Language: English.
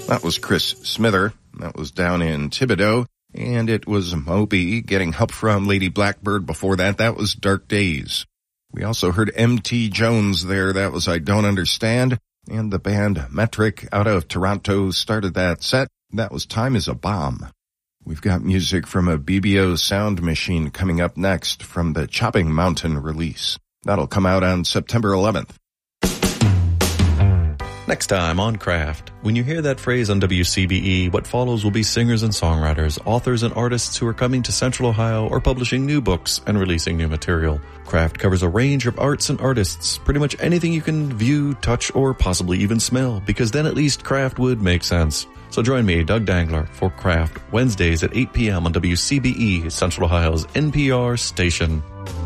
That was Chris Smither. That was down in Thibodaux. And it was Moby getting help from Lady Blackbird before that. That was Dark Days. We also heard M.T. Jones there. That was I Don't Understand. And the band Metric out of Toronto started that set. That was Time is a Bomb. We've got music from a BBO Sound Machine coming up next from the Chopping Mountain release. That'll come out on September 11th. Next time on Craft. When you hear that phrase on WCBE, what follows will be singers and songwriters, authors and artists who are coming to Central Ohio or publishing new books and releasing new material. Craft covers a range of arts and artists, pretty much anything you can view, touch, or possibly even smell, because then at least Craft would make sense. So join me, Doug Dangler, for Craft, Wednesdays at 8 p.m. on WCBE, Central Ohio's NPR station.